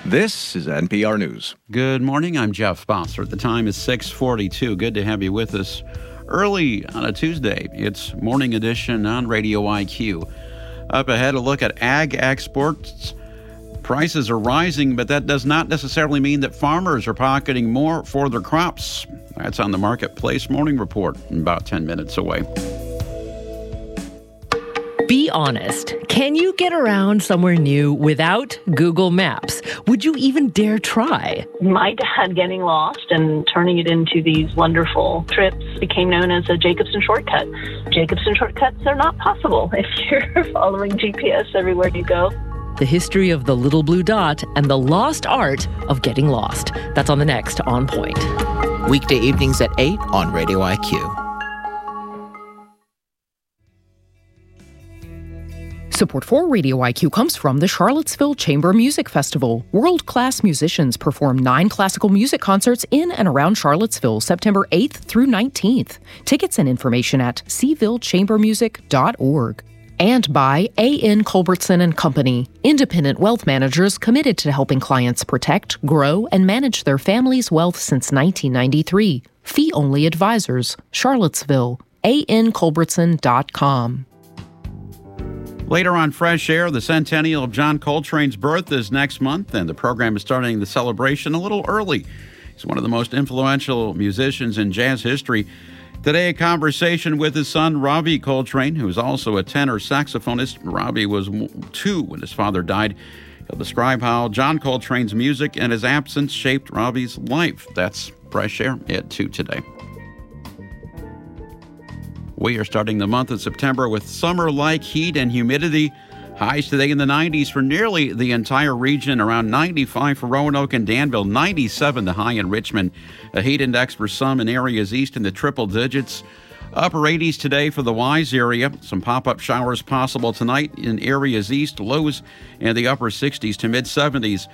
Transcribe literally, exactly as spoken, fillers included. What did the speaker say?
This is N P R News. Good morning. I'm Jeff Bossert. The time is six forty-two. Good to have you with us early on a Tuesday. It's Morning Edition on Radio I Q. Up ahead, a look at ag exports. Prices are rising, but that does not necessarily mean that farmers are pocketing more for their crops. That's on the Marketplace Morning Report, about ten minutes away. Be honest. Can you get around somewhere new without Google Maps? Would you even dare try? My dad getting lost and turning it into these wonderful trips became known as a Jacobson shortcut. Jacobson shortcuts are not possible if you're following G P S everywhere you go. The history of the little blue dot and the lost art of getting lost. That's on the next On Point. Weekday evenings at eight on Radio I Q. Support for Radio I Q comes from the Charlottesville Chamber Music Festival. World-class musicians perform nine classical music concerts in and around Charlottesville, September eighth through nineteenth. Tickets and information at seville chamber music dot org. And by A N Culbertson and Company, independent wealth managers committed to helping clients protect, grow, and manage their family's wealth since nineteen ninety-three. Fee-only advisors, Charlottesville, A N culbertson dot com. Later on Fresh Air, the centennial of John Coltrane's birth is next month, and the program is starting the celebration a little early. He's one of the most influential musicians in jazz history. Today, a conversation with his son, Ravi Coltrane, who is also a tenor saxophonist. Ravi was two when his father died. He'll describe how John Coltrane's music and his absence shaped Ravi's life. That's Fresh Air at two today. We are starting the month of September with summer-like heat and humidity. Highs today in the nineties for nearly the entire region, around ninety-five for Roanoke and Danville, ninety-seven the high in Richmond. A heat index for some in areas east in the triple digits. Upper eighties today for the Wise area. Some pop-up showers possible tonight in areas east. Lows in the upper sixties to mid-seventies.